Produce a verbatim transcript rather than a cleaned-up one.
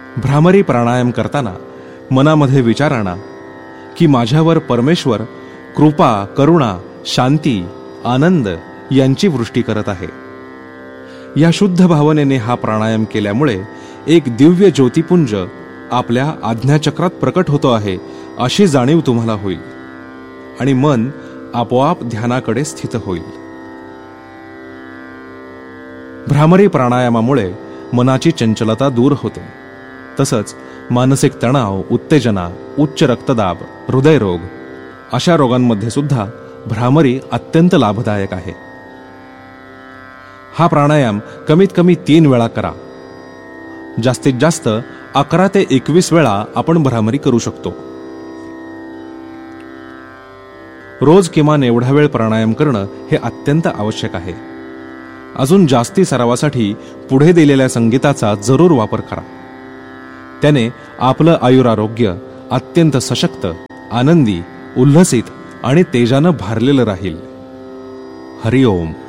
भ्रामरी प्राणायाम करताना मनामध्ये विचार आणा की माझ्यावर परमेश्वर कृपा, करुणा, शांती, आनंद यांची वृष्टी करत आहे. या शुद्ध भावनेने हा प्राणायाम केल्यामुळे एक दिव्य ज्योतिपुंज आपल्या आज्ञाचक्रात प्रकट होतो आहे अशी जाणीव तुम्हाला होईल आणि मन आपोआप ध्यानाकडे स्थित होईल. भ्रामरी प्राणायामामुळे मनाची चंचलता दूर होते. तसंच मानसिक तणाव, उत्तेजना, उच्च रक्तदाब, हृदयरोग अशा रोगांमध्ये सुद्धा भ्रामरी अत्यंत लाभदायक आहे. हा प्राणायाम कमीत कमी तीन वेळा करा. जास्तीत जास्त अकरा ते एकवीस वेळा आपण भ्रामरी करू शकतो. रोज किमान एवढा वेळ प्राणायाम करणं हे अत्यंत आवश्यक आहे. अजून जास्ती सरावासाठी पुढे दिलेल्या संगीताचा जरूर वापर करा. त्याने आपलं आयुरारोग्य अत्यंत सशक्त, आनंदी, उल्हसित आणि तेजानं भारलेलं राहील. हरिओम.